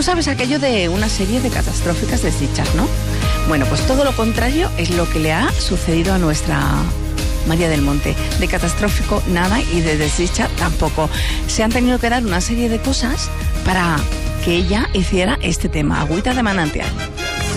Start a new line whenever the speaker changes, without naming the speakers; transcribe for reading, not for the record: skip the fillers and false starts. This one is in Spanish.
sabes aquello de una serie de catastróficas desdichas, ¿no? Bueno, pues todo lo contrario es lo que le ha sucedido a nuestra María del Monte. De catastrófico nada y de desdicha tampoco. Se han tenido que dar una serie de cosas para que ella hiciera este tema, Agüita de Manantial.